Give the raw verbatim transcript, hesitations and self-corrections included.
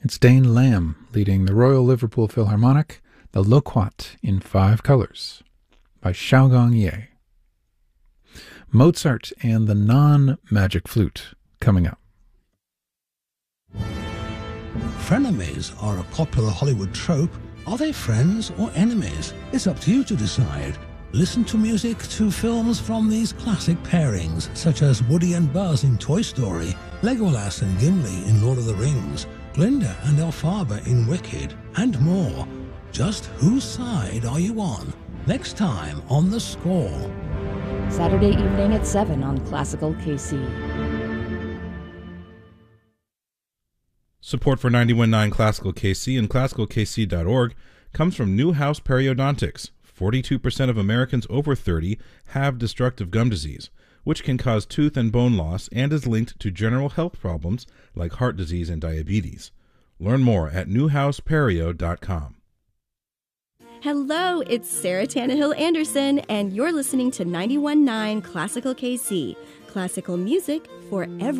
It's Dane Lamb leading the Royal Liverpool Philharmonic, the Loquat in Five Colors by Xiaogong Ye. Mozart and the Non-Magic Flute coming up. Frenemies are a popular Hollywood trope. Are they friends or enemies? It's up to you to decide. Listen to music to films from these classic pairings, such as Woody and Buzz in Toy Story, Legolas and Gimli in Lord of the Rings, Glinda and Elphaba in Wicked, and more. Just whose side are you on? Next time on The Score. Saturday evening at seven on Classical K C. Support for ninety-one point nine Classical K C and classical k c dot org comes from Newhouse Periodontics. forty-two percent of Americans over thirty have destructive gum disease, which can cause tooth and bone loss and is linked to general health problems like heart disease and diabetes. Learn more at newhouse perio dot com. Hello, it's Sarah Tannehill Anderson, and you're listening to ninety-one point nine Classical K C, classical music for every